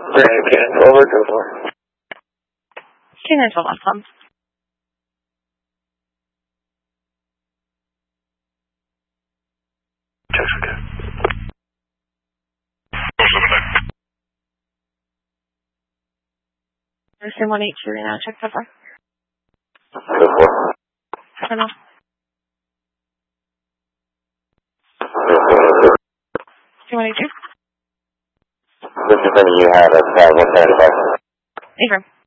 Over to 4. Cannon 12 on. Nursing 182 right now. Check so far. 7 off. 282. This is something you have at 175. Affirm.